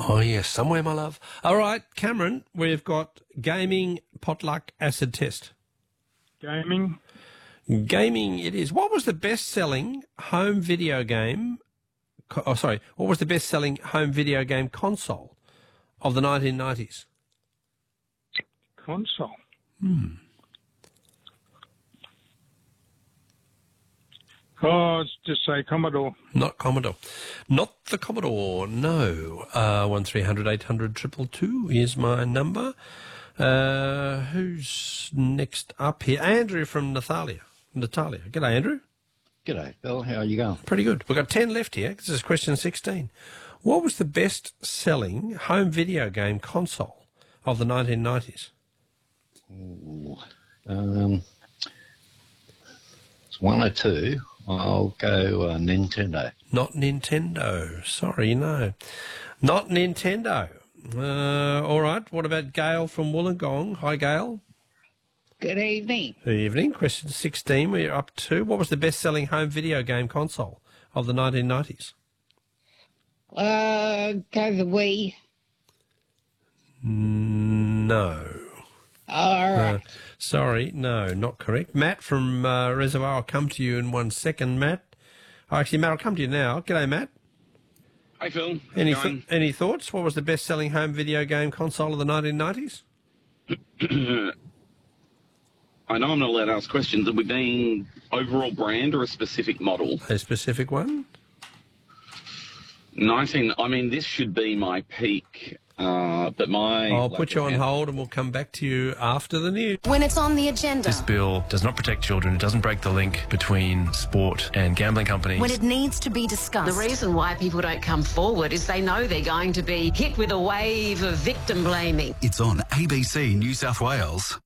Oh, yes, somewhere, my love. All right, Cameron, we've got gaming potluck acid test. Gaming. Gaming it is. What was the best-selling home video game... what was the best-selling home video game console of the 1990s? Console? Oh, just say Commodore. Not Commodore. Not the Commodore, no. 1300 800 222 is my number. Who's next up here? Andrew from Natalia. G'day, Andrew. G'day, Bill. How are you going? Pretty good. We've got 10 left here. This is question 16. What was the best-selling home video game console of the 1990s? Ooh, it's one or two. I'll go Nintendo. Not Nintendo. Sorry, no. Not Nintendo. All right. What about Gail from Wollongong? Hi, Gail. Good evening. Good evening. Question 16. We're up to. What was the best-selling home video game console of the 1990s? Go the Wii. No. All right. Sorry, no, not correct. Matt from Reservoir, I'll come to you in 1 second, Matt. Actually, Matt, I'll come to you now. G'day, Matt. Hi, Phil. Any thoughts? What was the best-selling home video game console of the 1990s? I know I'm not allowed to ask questions. Are we being overall brand or a specific model? A specific one? This should be my peak, but my... I'll put you on hold and we'll come back to you after the news. When it's on the agenda. This bill does not protect children. It doesn't break the link between sport and gambling companies. When it needs to be discussed. The reason why people don't come forward is they know they're going to be hit with a wave of victim blaming. It's on ABC New South Wales.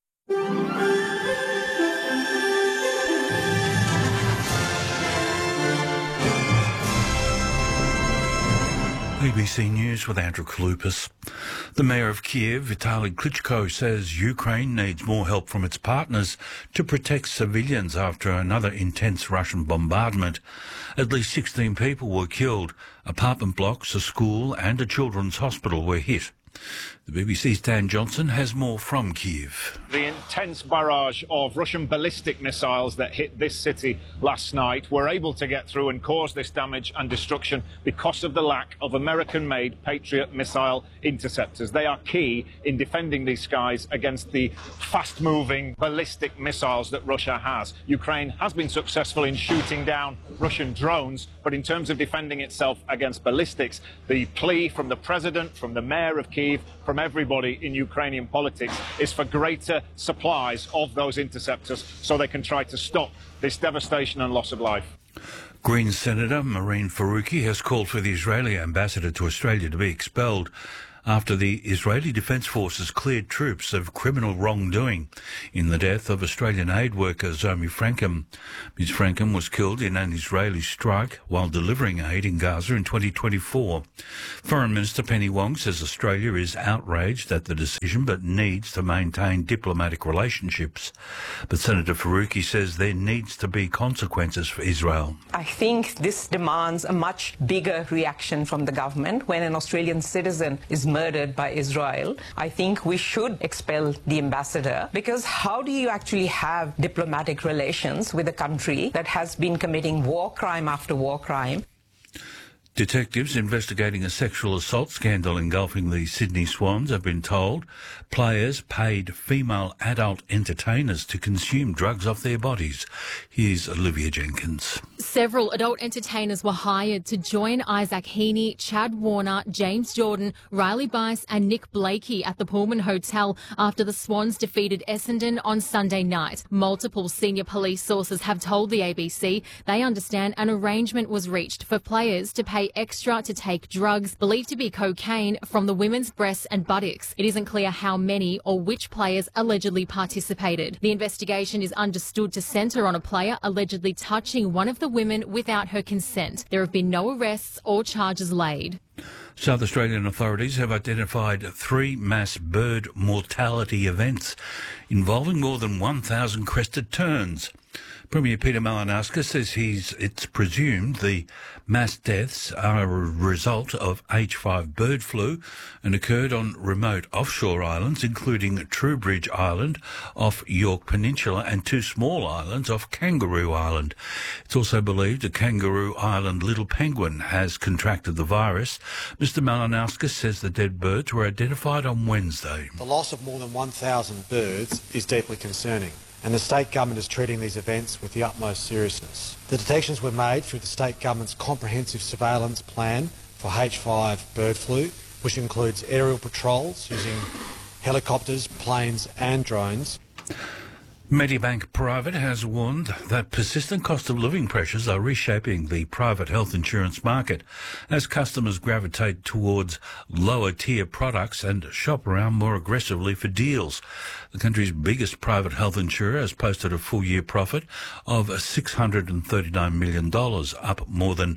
ABC News with Andrew Kalupas. The mayor of Kiev, Vitaly Klitschko, says Ukraine needs more help from its partners to protect civilians after another intense Russian bombardment. At least 16 people were killed. Apartment blocks, a school and a children's hospital were hit. The BBC's Dan Johnson has more from Kiev. The intense barrage of Russian ballistic missiles that hit this city last night were able to get through and cause this damage and destruction because of the lack of American-made Patriot missile interceptors. They are key in defending these skies against the fast-moving ballistic missiles that Russia has. Ukraine has been successful in shooting down Russian drones, but in terms of defending itself against ballistics, the plea from the president, from the mayor of Kyiv, from everybody in Ukrainian politics is for greater supplies of those interceptors so they can try to stop this devastation and loss of life. Greens Senator Marine Faruqi has called for the Israeli ambassador to Australia to be expelled after the Israeli Defence Forces cleared troops of criminal wrongdoing in the death of Australian aid worker Zomi Frankham. Ms Frankham was killed in an Israeli strike while delivering aid in Gaza in 2024. Foreign Minister Penny Wong says Australia is outraged at the decision but needs to maintain diplomatic relationships. But Senator Faruqi says there needs to be consequences for Israel. I think this demands a much bigger reaction from the government when an Australian citizen is murdered by Israel. I think we should expel the ambassador, because how do you actually have diplomatic relations with a country that has been committing war crime after war crime? Detectives investigating a sexual assault scandal engulfing the Sydney Swans have been told players paid female adult entertainers to consume drugs off their bodies. Here's Olivia Jenkins. Several adult entertainers were hired to join Isaac Heaney, Chad Warner, James Jordan, Riley Bice and Nick Blakey at the Pullman Hotel after the Swans defeated Essendon on Sunday night. Multiple senior police sources have told the ABC they understand an arrangement was reached for players to pay extra to take drugs believed to be cocaine from the women's breasts and buttocks. It isn't clear how many or which players allegedly participated. The investigation is understood to centre on a player allegedly touching one of the women without her consent. There have been no arrests or charges laid. South Australian authorities have identified 3 mass bird mortality events involving more than 1,000 crested terns. Premier Peter Malinauskas says it's presumed the mass deaths are a result of H5 bird flu and occurred on remote offshore islands, including Trowbridge Island off York Peninsula and 2 small islands off Kangaroo Island. It's also believed a Kangaroo Island little penguin has contracted the virus. Mr Malinauskas says the dead birds were identified on Wednesday. The loss of more than 1,000 birds is deeply concerning, and the state government is treating these events with the utmost seriousness. The detections were made through the state government's comprehensive surveillance plan for H5 bird flu, which includes aerial patrols using helicopters, planes and drones. Medibank Private has warned that persistent cost of living pressures are reshaping the private health insurance market as customers gravitate towards lower tier products and shop around more aggressively for deals. The country's biggest private health insurer has posted a full year profit of $639 million, up more than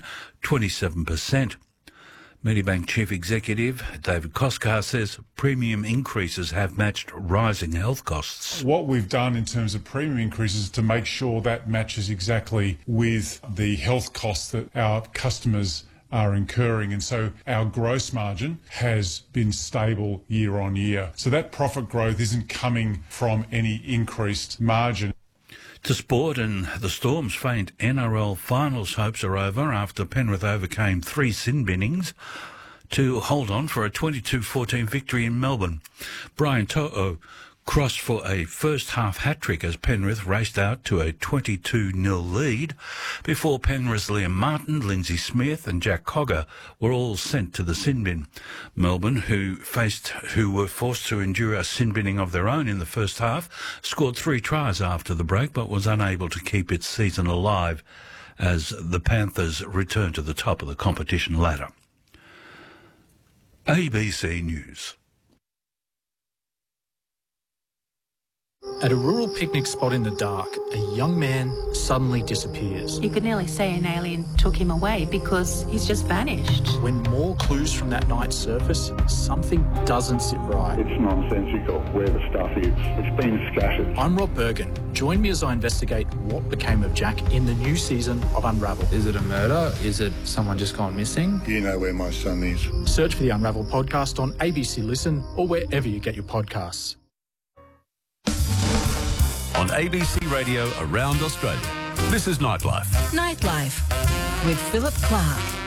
27%. Medibank Chief Executive David Koskar says premium increases have matched rising health costs. What we've done in terms of premium increases is to make sure that matches exactly with the health costs that our customers are incurring, and so our gross margin has been stable year on year. So that profit growth isn't coming from any increased margin. To sport, and the Storm's faint NRL finals hopes are over after Penrith overcame 3 sin binnings to hold on for a 22-14 victory in Melbourne. Brian To'o crossed for a first-half hat-trick as Penrith raced out to a 22-0 lead before Penrith's Liam Martin, Lindsay Smith and Jack Cogger were all sent to the sin bin. Melbourne, who were forced to endure a sin binning of their own in the first half, scored 3 tries after the break but was unable to keep its season alive as the Panthers returned to the top of the competition ladder. ABC News. At a rural picnic spot in the dark, a young man suddenly disappears. You could nearly say an alien took him away because he's just vanished. When more clues from that night surface, something doesn't sit right. It's nonsensical where the stuff is. It's been scattered. I'm Rob Bergen. Join me as I investigate what became of Jack in the new season of Unravel. Is it a murder? Is it someone just gone missing? You know where my son is. Search for the Unravel podcast on ABC Listen or wherever you get your podcasts. On ABC Radio around Australia, this is Nightlife. Nightlife with Philip Clark.